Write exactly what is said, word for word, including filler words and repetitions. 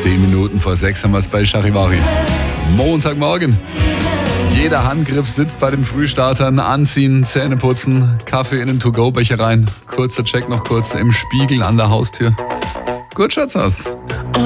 Zehn Minuten vor sechs haben wir es bei Charivari. Montagmorgen. Jeder Handgriff sitzt bei den Frühstartern. Anziehen, Zähne putzen, Kaffee in den To-Go-Becher rein. Kurzer Check noch kurz im Spiegel an der Haustür. Gut schaut's aus.